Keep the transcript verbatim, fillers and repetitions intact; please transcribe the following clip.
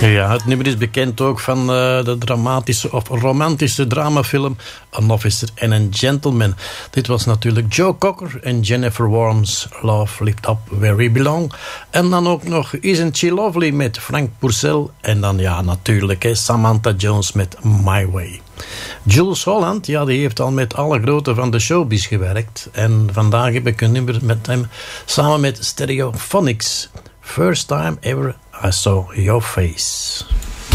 Ja, het nummer is bekend ook van uh, de dramatische of romantische dramafilm An Officer and a Gentleman. Dit was natuurlijk Joe Cocker en Jennifer Warnes, Love Lift Up Where We Belong. En dan ook nog Isn't She Lovely met Frank Purcell. En dan ja, natuurlijk hè, Samantha Jones met My Way. Jools Holland, ja, die heeft al met alle groten van de showbiz gewerkt. En vandaag heb ik een nummer met hem samen met Stereophonics. First time ever I saw your face.